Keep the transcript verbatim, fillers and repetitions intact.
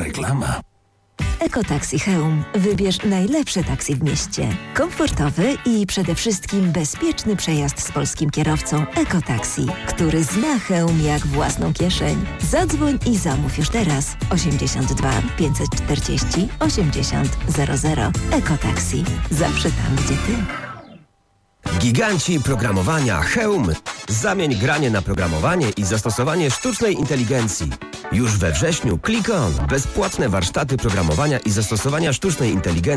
reklama. Ekotaksi Chełm. Wybierz najlepsze taksi w mieście. Komfortowy i przede wszystkim bezpieczny przejazd z polskim kierowcą Ekotaksi, który zna Chełm jak własną kieszeń. Zadzwoń i zamów już teraz. osiemdziesiąt dwa pięćset czterdzieści osiemdziesiąt zero zero. Ekotaksi. Zawsze tam, gdzie ty. Giganci programowania Chełm. Zamień granie na programowanie i zastosowanie sztucznej inteligencji. Już we wrześniu Click On. Bezpłatne warsztaty programowania i zastosowania sztucznej inteligencji